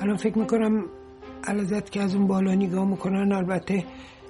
الان فکر میکنم علازت که از اون بالا نگاه میکنن، البته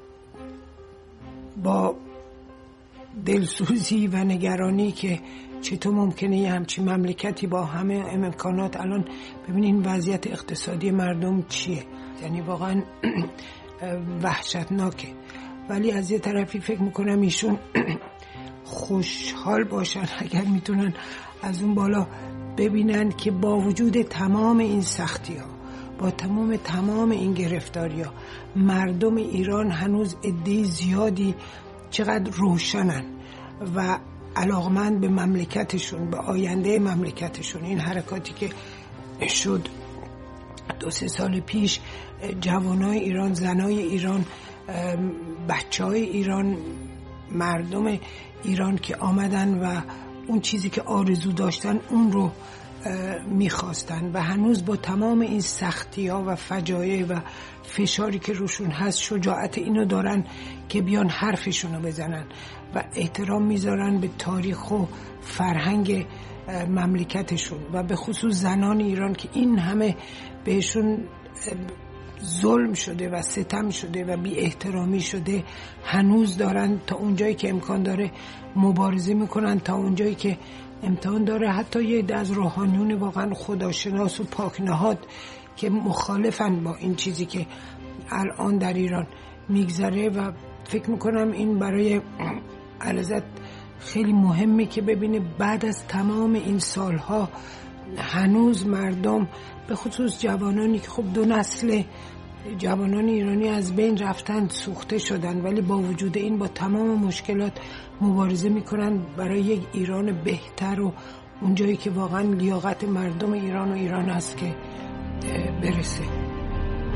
با دلسوزی و نگرانی که چطور ممکنه یه همچین مملکتی با همه امکانات، الان ببینین وضعیت اقتصادی مردم چیه، یعنی واقعا وحشتناکه. ولی از یه طرفی فکر میکنم ایشون خوشحال باشن اگر میتونن از اون بالا ببینن که با وجود تمام این سختی ها، با تمام این گرفتاری ها، مردم ایران هنوز عده زیادی چقدر روشنن و علاقمند به مملکتشون، به آینده مملکتشون. این حرکاتی که شد 2-3 سال پیش، جوانای ایران، زنای ایران، بچهای ایران، مردم ایران که آمدن و اون چیزی که آرزو داشتن اون رو میخواستن و هنوز با تمام این سختی ها و فجایع و فشاری که روشون هست شجاعت اینو دارن که بیان حرفشونو بزنن و احترام میذارن به تاریخ و فرهنگ مملکتشون و به خصوص زنان ایران که این همه بهشون ظلم شده و ستم شده و بی احترامی شده، هنوز دارن تا اونجایی که امکان داره مبارزه میکنن، تا اونجایی که امکان داره. حتی یه عده از روحانیون واقعا خداشناس و پاکنهاد که مخالفن با این چیزی که الان در ایران میگذره و فکر میکنم این برای علازت خیلی مهمه که ببینه بعد از تمام این سالها هنوز مردم، به خصوص جوانانی که خب 2 نسل جوانان ایرانی از بین رفتن، سوخته شدن، ولی با وجود این با تمام مشکلات مبارزه میکنن برای یک ایران بهتر و اونجایی که واقعا لیاقت مردم ایران و ایران است که برسه.